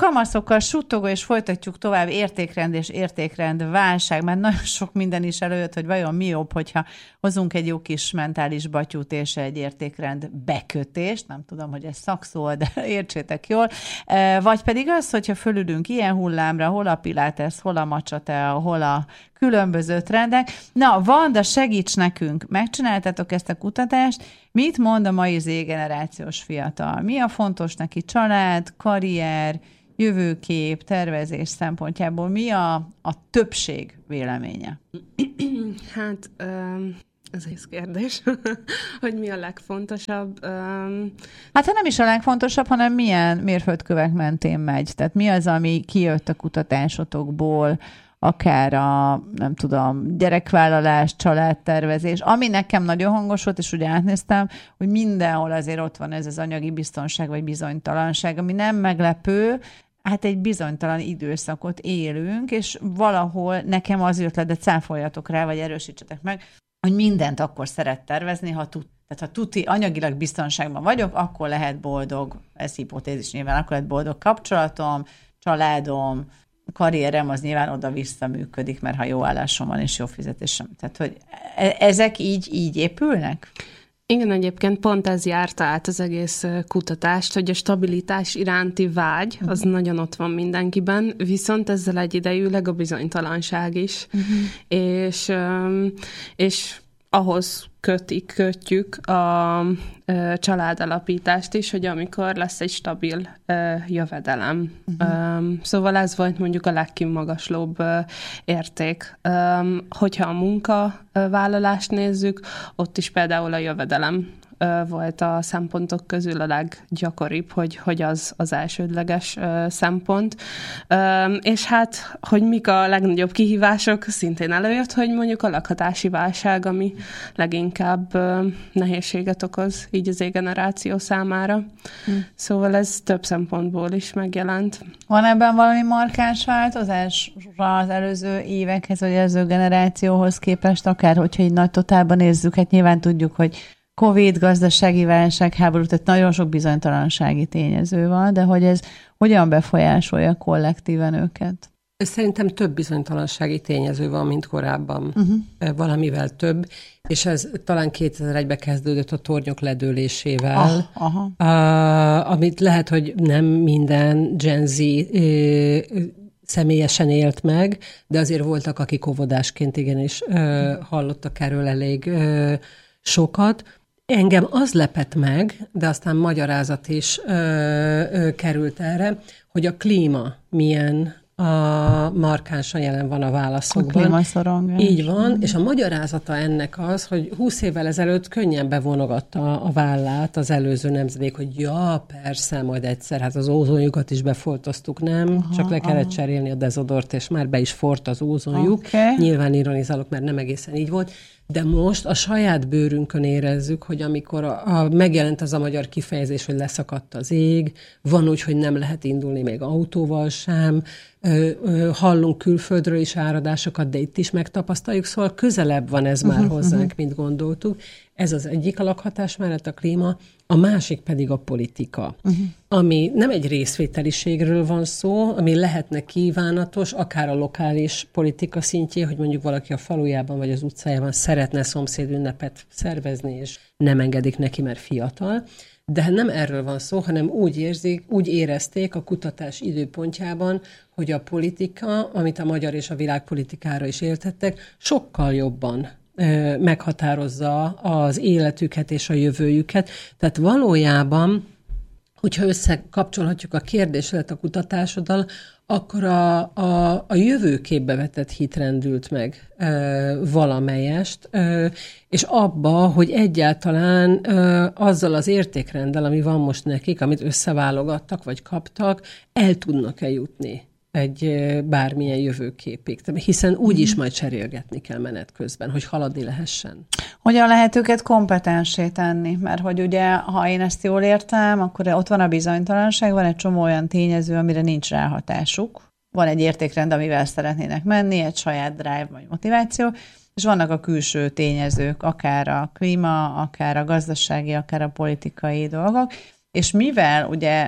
kamaszokkal suttogó, és folytatjuk tovább értékrend és értékrend válság, mert nagyon sok minden is előjött, hogy vajon mi jobb, hogyha hozunk egy jó kis mentális batyút és egy értékrend bekötést, nem tudom, hogy ez szakszó, de értsétek jól, vagy pedig az, hogyha fölülünk ilyen hullámra, hol a Pilates, hol a Macsatea, hol a különböző trendek. Na, Vanda, segíts nekünk! Megcsináltatok ezt a kutatást. Mit mond a mai Z-generációs fiatal? Mi a fontos neki? Család, karrier, jövőkép, tervezés szempontjából? Mi a többség véleménye? Hát, ez egy kérdés, hogy mi a legfontosabb. Hát ha nem is a legfontosabb, hanem milyen mérföldkövek mentén megy. Tehát mi az, ami kijött a kutatásotokból, akár a, nem tudom, gyerekvállalás, családtervezés, ami nekem nagyon hangos volt, és ugye átnéztem, hogy mindenhol azért ott van ez az anyagi biztonság, vagy bizonytalanság, ami nem meglepő, hát egy bizonytalan időszakot élünk, és valahol nekem az jött le, de cáfoljatok rá, vagy erősítsetek meg, hogy mindent akkor szeret tervezni, tehát ha tuti anyagilag biztonságban vagyok, akkor lehet boldog, ez hipotézis nyilván, akkor lehet boldog kapcsolatom, családom, karrierem az nyilván oda-vissza működik, mert ha jó állásom van és jó fizetésem. Tehát, hogy ezek így épülnek? Igen, egyébként pont ez járta át az egész kutatást, hogy a stabilitás iránti vágy, az nagyon ott van mindenkiben, viszont ezzel egyidejűleg a bizonytalanság is. És ahhoz kötjük a családalapítást is, hogy amikor lesz egy stabil jövedelem. Szóval ez volt mondjuk a legkimagaslóbb érték. Hogyha a munkavállalást nézzük, ott is például a jövedelem volt a szempontok közül a leggyakoribb, hogy az elsődleges szempont. És hát, hogy mik a legnagyobb kihívások, szintén előjött, hogy mondjuk a lakhatási válság, ami leginkább nehézséget okoz így az Z-generáció számára. Szóval ez több szempontból is megjelent. Van ebben valami markáns változás az előző évekhez, vagy előző generációhoz képest, akár hogyha így nagy totálban nézzük, hát nyilván tudjuk, hogy Covid, gazdasági válság, háború, tehát nagyon sok bizonytalansági tényező van, de hogy ez hogyan befolyásolja kollektíven őket? Szerintem több bizonytalansági tényező van, mint korábban. Valamivel több, és ez talán 2001-ben kezdődött a tornyok ledőlésével, amit lehet, hogy nem minden Gen Z személyesen élt meg, de azért voltak, akik óvodásként igenis hallottak erről elég sokat. Engem az lepett meg, de aztán magyarázat is került erre, hogy a klíma milyen markánsan jelen van a válaszokban. A klímaszorongás. Így van, és a magyarázata ennek az, hogy 20 évvel ezelőtt könnyen bevonogatta a vállát az előző nemzedék, hogy ja, persze, majd egyszer, hát az ózonjukat is befoltoztuk, nem? Csak le kellett cserélni a dezodort, és már be is forrt az ózonjuk. Okay. Nyilván ironizálok, mert nem egészen így volt. De most a saját bőrünkön érezzük, hogy amikor megjelent az a magyar kifejezés, hogy leszakadt az ég, van úgy, hogy nem lehet indulni még autóval sem, hallunk külföldről is áradásokat, de itt is megtapasztaljuk, szóval közelebb van ez már hozzánk, mint gondoltuk. Ez az egyik a lakhatás mellett a klíma, a másik pedig a politika, ami nem egy részvételiségről van szó, ami lehetne kívánatos, akár a lokális politika szintjén, hogy mondjuk valaki a falujában vagy az utcájában szeretne szomszédünnepet szervezni, és nem engedik neki, mert fiatal. De nem erről van szó, hanem úgy érezték a kutatás időpontjában, hogy a politika, amit a magyar és a világpolitikára is éltettek, sokkal jobban meghatározza az életüket és a jövőjüket. Tehát valójában, hogyha összekapcsolhatjuk a kérdésedet a kutatásoddal, akkor a jövőképbe vetett hit rendült meg valamelyest, és abba, hogy egyáltalán azzal az értékrenddel, ami van most nekik, amit összeválogattak vagy kaptak, el tudnak-e jutni egy bármilyen jövőképig. Hiszen úgyis majd cserélgetni kell menet közben, hogy haladni lehessen. Hogyan lehet őket kompetensé tenni? Mert hogy ugye, ha én ezt jól értem, akkor ott van a bizonytalanság, van egy csomó olyan tényező, amire nincs ráhatásuk. Van egy értékrend, amivel szeretnének menni, egy saját drive vagy motiváció, és vannak a külső tényezők, akár a klíma, akár a gazdasági, akár a politikai dolgok, és mivel ugye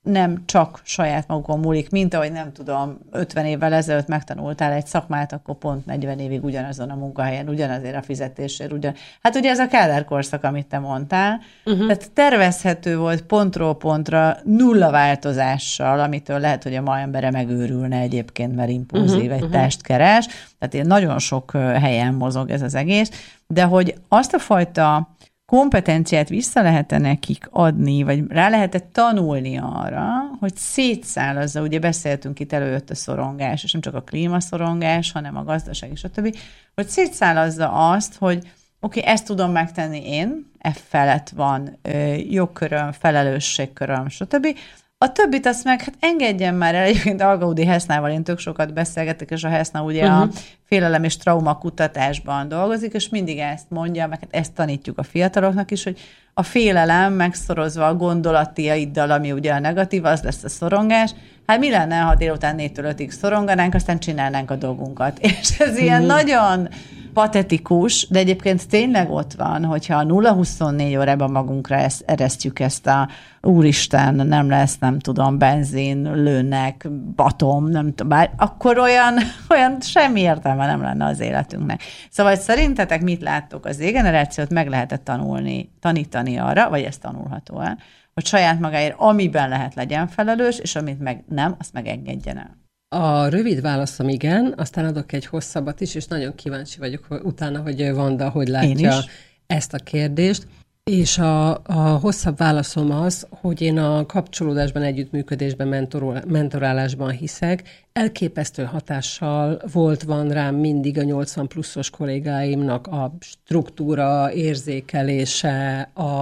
nem csak saját magukon múlik, mint ahogy nem tudom, 50 évvel ezelőtt megtanultál egy szakmát, akkor pont 40 évig ugyanazon a munkahelyen, ugyanazért a fizetésért, hát ugye ez a Kádár korszak, amit te mondtál, tehát tervezhető volt pontról pontra, nulla változással, amitől lehet, hogy a ma embere megőrülne egyébként, mert impulzív, egy testkeres, tehát ilyen nagyon sok helyen mozog ez az egész, de hogy azt a fajta kompetenciát vissza lehet-e nekik adni, vagy rá lehet-e tanulni arra, hogy szétszálazza, ugye beszéltünk itt, előjött a szorongás, és nem csak a klímaszorongás, hanem a gazdaság és a többi, hogy szétszálazza azt, hogy oké, ezt tudom megtenni én, felett van jogköröm, felelősségköröm, stb. A többit azt meg, hát engedjen már el, egyébként Algaudi Hesznával én tök sokat beszélgetek, és a Heszna ugye a félelem és trauma kutatásban dolgozik, és mindig ezt mondja, meg hát ezt tanítjuk a fiataloknak is, hogy a félelem megszorozva a gondolatiaiddal, ami ugye a negatív, az lesz a szorongás. Hát mi lenne, ha délután 4-től 5-ig szoronganánk, aztán csinálnánk a dolgunkat. És ez ilyen nagyon patetikus, de egyébként tényleg ott van, hogyha a 0-24 órában magunkra eresztjük ezt a úristen, nem lesz, nem tudom, benzin, lőnek, batom, nem tudom, akkor olyan semmi értelme nem lenne az életünknek. Szóval szerintetek mit láttok? Az Z-generációt meg lehetett tanítani arra, vagy ez tanulható-e, hogy saját magáért, amiben lehet, legyen felelős, és amit meg nem, azt meg engedjen el. A rövid válaszom igen, aztán adok egy hosszabbat is, és nagyon kíváncsi vagyok utána, hogy Vanda hogy látja ezt a kérdést. És a hosszabb válaszom az, hogy én a kapcsolódásban, együttműködésben, mentorálásban hiszek. Elképesztő hatással van rám mindig a 80 pluszos kollégáimnak a struktúra, érzékelése,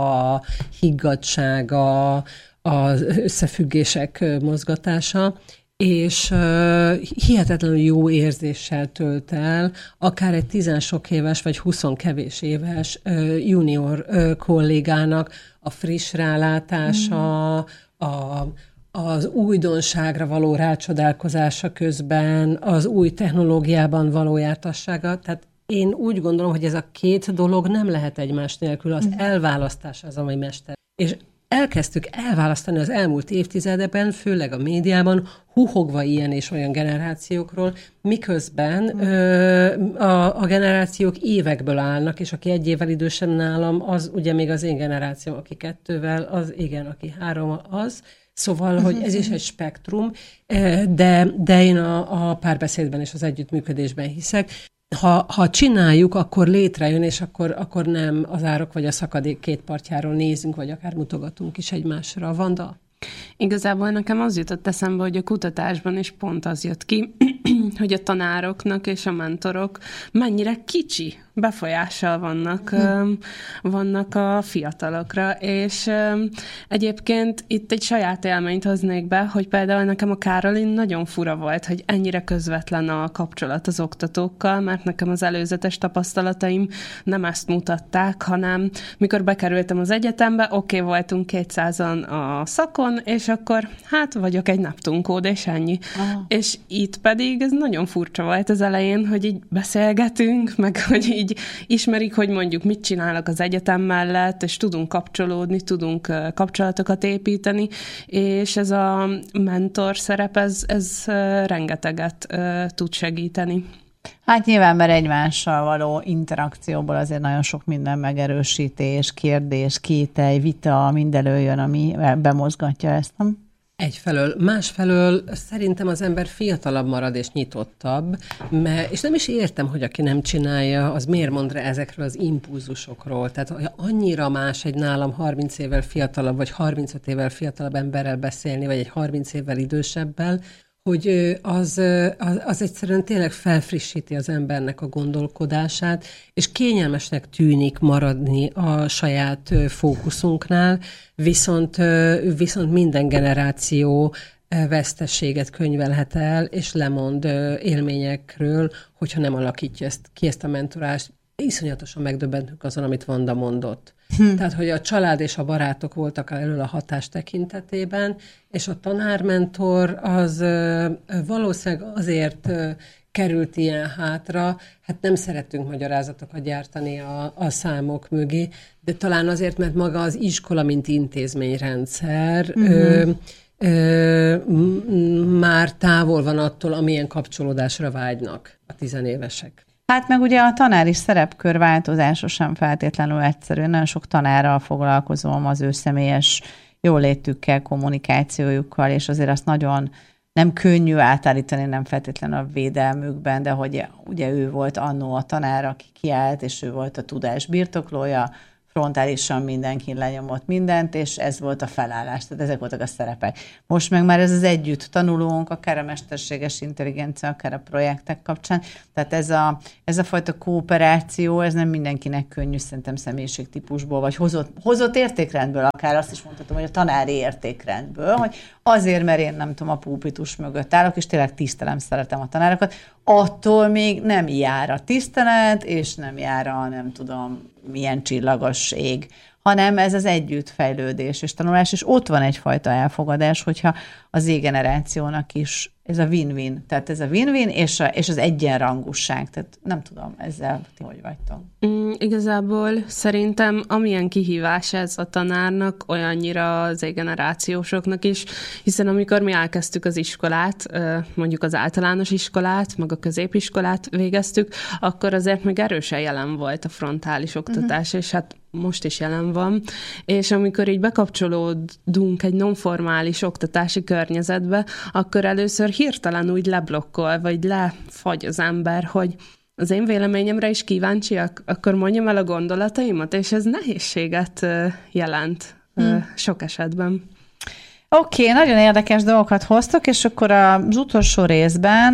a higgadtsága, az összefüggések mozgatása, és hihetetlenül jó érzéssel tölt el, akár egy 10 sok éves, vagy 20 kevés éves junior kollégának a friss rálátása, az újdonságra való rácsodálkozása közben, az új technológiában való jártassága. Tehát én úgy gondolom, hogy ez a két dolog nem lehet egymás nélkül, az elválasztás az, ami mester. És elkezdtük elválasztani az elmúlt évtizedekben, főleg a médiában, huhogva ilyen és olyan generációkról, miközben a generációk évekből állnak, és aki 1 évvel idősebb nálam, az ugye még az én generációm, aki 2-vel, az igen, aki 3 az. Szóval, hogy ez is egy spektrum, de én a párbeszédben és az együttműködésben hiszek. Ha csináljuk, akkor létrejön, és akkor nem az árok vagy a szakadék két partjáról nézünk, vagy akár mutogatunk is egymásra. Vanda? Igazából nekem az jutott eszembe, hogy a kutatásban is pont az jött ki, hogy a tanároknak és a mentorok mennyire kicsi befolyással vannak a fiatalokra, és egyébként itt egy saját élményt hoznék be, hogy például nekem a Károlin nagyon fura volt, hogy ennyire közvetlen a kapcsolat az oktatókkal, mert nekem az előzetes tapasztalataim nem ezt mutatták, hanem mikor bekerültem az egyetembe, voltunk 200-an a szakon, és akkor vagyok egy neptunkód, és ennyi. És itt pedig ez nagyon furcsa volt az elején, hogy így beszélgetünk, meg hogy így ismerik, hogy mondjuk mit csinálok az egyetem mellett, és tudunk kapcsolódni, tudunk kapcsolatokat építeni, és ez a mentor szerep, ez rengeteget tud segíteni. Hát nyilván, mert egymással való interakcióból azért nagyon sok minden megerősítés, kérdés, kételj, vita, mind előjön, ami bemozgatja ezt, nem? Egyfelől. Másfelől szerintem az ember fiatalabb marad és nyitottabb, és nem is értem, hogy aki nem csinálja, az miért mond rá ezekről az impulzusokról. Tehát annyira más egy nálam 30 évvel fiatalabb, vagy 35 évvel fiatalabb emberrel beszélni, vagy egy 30 évvel idősebbel, hogy az egyszerűen tényleg felfrissíti az embernek a gondolkodását, és kényelmesnek tűnik maradni a saját fókuszunknál, viszont minden generáció veszteséget könyvelhet el, és lemond élményekről, hogyha nem alakítja ezt a mentorást. Iszonyatosan megdöbbentünk azon, amit Vanda mondott. Tehát, hogy a család és a barátok voltak elől a hatás tekintetében, és a tanármentor az valószínűleg azért került ilyen hátra, hát nem szeretünk magyarázatokat gyártani a számok mögé, de talán azért, mert maga az iskola, mint intézményrendszer már távol van attól, amilyen kapcsolódásra vágynak a tizenévesek. Hát meg ugye a tanári szerepkör változása sem feltétlenül egyszerű. Nagyon sok tanárral foglalkozom, az ő személyes jólétükkel, kommunikációjukkal, és azért azt nagyon nem könnyű átállítani, nem feltétlenül a védelmükben, de hogy ugye ő volt annó a tanár, aki kiállt, és ő volt a tudás birtoklója, frontálisan mindenkin lenyomott mindent, és ez volt a felállás, tehát ezek voltak a szerepek. Most meg már ez az együtt tanulónk, akár a mesterséges intelligencia, akár a projektek kapcsán, tehát ez a fajta kooperáció, ez nem mindenkinek könnyű, szerintem személyiségtípusból, vagy hozott értékrendből, akár azt is mondhatom, hogy a tanári értékrendből, hogy azért, mert én nem tudom, a pulpitus mögött állok, és tényleg tisztelem, szeretem a tanárokat, attól még nem jár a tisztelet, és nem jár a nem tudom milyen csillagos ég, hanem ez az együttfejlődés és tanulás, és ott van egyfajta elfogadás, hogyha az Z-generációnak is ez a win-win, tehát ez a win-win és az egyenrangúság, tehát nem tudom, ezzel ti hogy vagytok? Igazából szerintem amilyen kihívás ez a tanárnak, olyannyira az Z-generációsoknak is, hiszen amikor mi elkezdtük az iskolát, mondjuk az általános iskolát, meg a középiskolát végeztük, akkor azért még erősen jelen volt a frontális oktatás, és hát most is jelen van, és amikor így bekapcsolódunk egy nonformális oktatási környezetbe, akkor először hirtelen úgy leblokkol, vagy lefagy az ember, hogy az én véleményemre is kíváncsiak, akkor mondjam el a gondolataimat, és ez nehézséget jelent sok esetben. Oké, nagyon érdekes dolgokat hoztok, és akkor az utolsó részben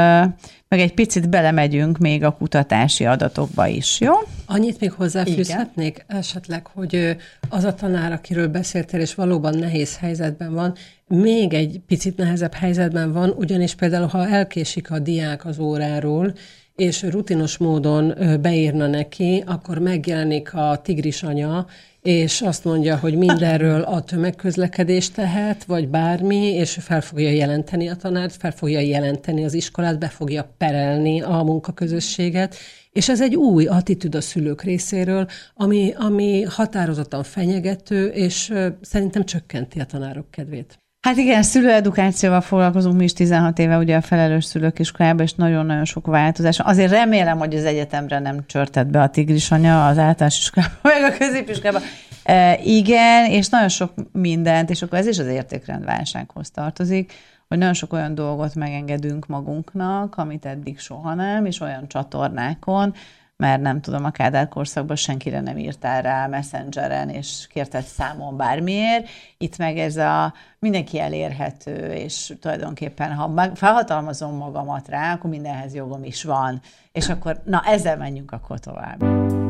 meg egy picit belemegyünk még a kutatási adatokba is, jó? Annyit még hozzáfűzhetnék esetleg, hogy az a tanár, akiről beszéltél, és valóban nehéz helyzetben van, még egy picit nehezebb helyzetben van, ugyanis például, ha elkésik a diák az óráról, és rutinos módon beírna neki, akkor megjelenik a tigris anya, és azt mondja, hogy mindenről a tömegközlekedés tehet, vagy bármi, és fel fogja jelenteni a tanárt, fel fogja jelenteni az iskolát, be fogja perelni a munkaközösséget, és ez egy új attitűd a szülők részéről, ami határozottan fenyegető, és szerintem csökkenti a tanárok kedvét. Hát igen, szülőedukációval foglalkozunk mi is 16 éve, ugye a felelős szülők iskolában, és nagyon-nagyon sok változás. Azért remélem, hogy az egyetemre nem csörtett be a tigris anya, az általános iskolában, meg a középiskolában. Igen, és nagyon sok mindent, és akkor ez is az értékrendválsághoz tartozik, hogy nagyon sok olyan dolgot megengedünk magunknak, amit eddig soha nem, és olyan csatornákon, mert nem tudom, a Kádár korszakban senkire nem írtál rá Messengeren, és kérted számon bármiért. Itt meg ez mindenki elérhető, és tulajdonképpen, ha felhatalmazom magamat rá, akkor mindenhez jogom is van. És akkor, na ezzel menjünk akkor tovább.